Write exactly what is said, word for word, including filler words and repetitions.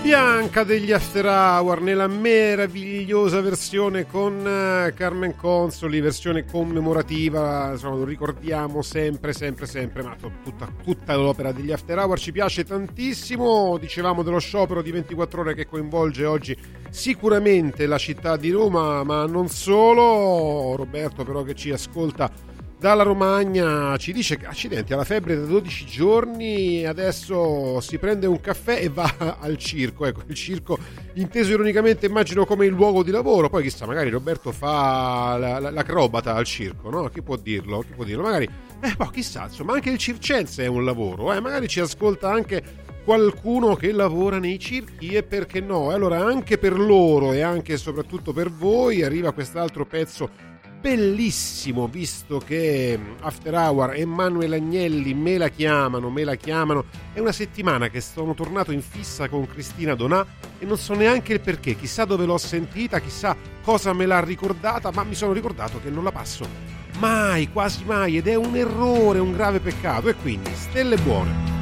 Bianca degli After Hour nella meravigliosa versione con uh, Carmen Consoli, versione commemorativa, insomma lo ricordiamo sempre sempre sempre, ma tutta, tutta l'opera degli After Hour ci piace tantissimo. Dicevamo dello sciopero di ventiquattro ore che coinvolge oggi sicuramente la città di Roma, ma non solo. Roberto però, che ci ascolta dalla Romagna, ci dice che accidenti, alla febbre da dodici giorni, adesso si prende un caffè e va al circo. Ecco, il circo inteso ironicamente immagino come il luogo di lavoro, poi chissà, magari Roberto fa la, la, l'acrobata al circo, no? Chi può dirlo? Chi può dirlo? Magari, eh, boh, chissà, insomma, anche il circense è un lavoro, eh? Magari ci ascolta anche qualcuno che lavora nei circhi, e perché no? E allora anche per loro e anche e soprattutto per voi arriva quest'altro pezzo bellissimo, visto che After Hour, Emanuele Agnelli, me la chiamano, me la chiamano. È una settimana che sono tornato in fissa con Cristina Donà e non so neanche il perché, chissà dove l'ho sentita, chissà cosa me l'ha ricordata, ma mi sono ricordato che non la passo mai, quasi mai, ed è un errore, un grave peccato. E quindi stelle buone.